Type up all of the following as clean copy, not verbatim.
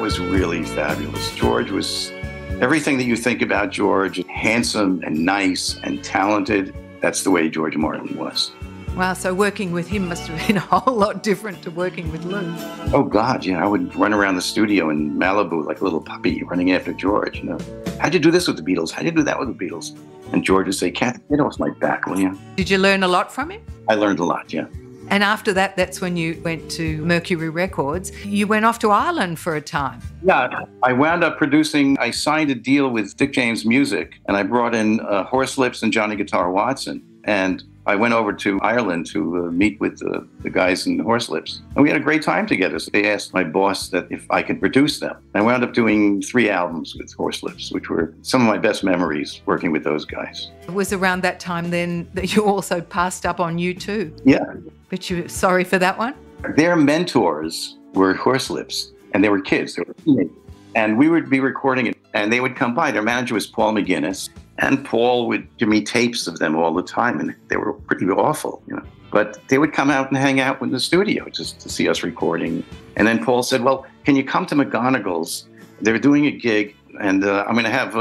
was really fabulous. George was everything that you think about George, handsome and nice and talented. That's the way George Martin was. Wow, so working with him must have been a whole lot different to working with Lou. Oh, God, yeah. I would run around the studio in Malibu like a little puppy running after George, you know. How'd you do this with the Beatles? How'd you do that with the Beatles? And George would say, Kathy, get off my back, will you? Did you learn a lot from him? I learned a lot, yeah. And after that, that's when you went to Mercury Records. You went off to Ireland for a time. Yeah, I wound up producing, I signed a deal with Dick James Music, and I brought in Horslips and Johnny Guitar Watson. And I went over to Ireland to meet with the guys in Horslips. And we had a great time together. So they asked my boss that if I could produce them. I wound up doing 3 albums with Horslips, which were some of my best memories working with those guys. It was around that time then that you also passed up on U2. Yeah. But you're sorry for that one? Their mentors were Horslips, and they were kids. They were teenagers. And we would be recording it, and they would come by. Their manager was Paul McGuinness, and Paul would give me tapes of them all the time, and they were pretty awful, you know. But they would come out and hang out in the studio just to see us recording. And then Paul said, well, can you come to McGonagall's? They're doing a gig, and I'm going to have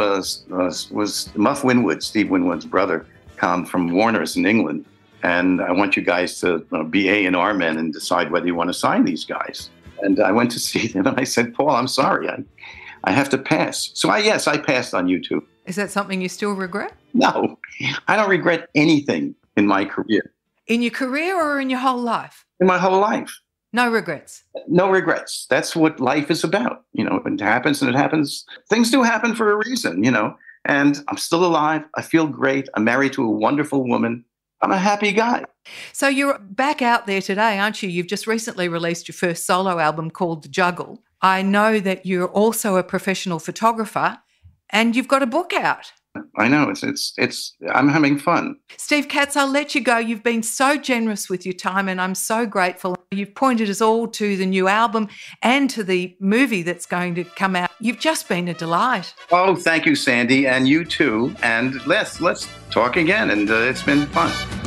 was Muff Winwood, Steve Winwood's brother, come from Warner's in England. And I want you guys to be A&R men and decide whether you want to sign these guys. And I went to see them, and I said, Paul, I'm sorry, I have to pass. So I passed on YouTube. Is that something you still regret? No, I don't regret anything in my career. In your career or in your whole life? In my whole life. No regrets? No regrets. That's what life is about. You know, it happens and it happens. Things do happen for a reason, you know. And I'm still alive. I feel great. I'm married to a wonderful woman. I'm a happy guy. So you're back out there today, aren't you? You've just recently released your first solo album called The Juggle. I know that you're also a professional photographer and you've got a book out. I know. I'm having fun. Steve Katz, I'll let you go. You've been so generous with your time and I'm so grateful. You've pointed us all to the new album and to the movie that's going to come out. You've just been a delight. Oh, thank you, Sandy, and you too. And let's talk again. And it's been fun.